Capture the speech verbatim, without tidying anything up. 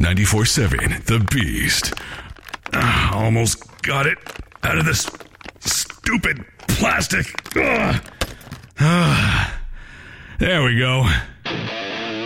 ninety-four point seven, The Beast. Uh, almost got it out of this stupid plastic. Uh, uh, there we go.